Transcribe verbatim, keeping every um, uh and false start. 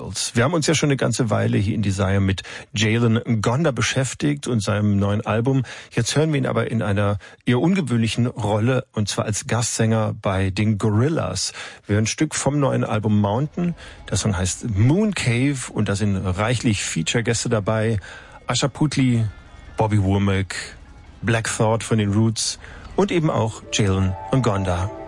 Beatles. Wir haben uns ja schon eine ganze Weile hier in Desire mit Jalen Ngonda beschäftigt und seinem neuen Album. Jetzt hören wir ihn aber in einer eher ungewöhnlichen Rolle, und zwar als Gastsänger bei den Gorillaz. Wir hören ein Stück vom neuen Album Mountain. Der Song heißt Moon Cave und da sind reichlich Feature-Gäste dabei. Asha Puthli, Bobby Womack, Black Thought von den Roots und eben auch Jalen Ngonda.